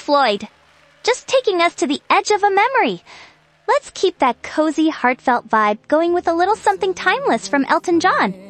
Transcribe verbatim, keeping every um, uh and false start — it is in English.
Floyd. Just taking us to the edge of a memory. Let's keep that cozy, heartfelt vibe going with a little something timeless from Elton John.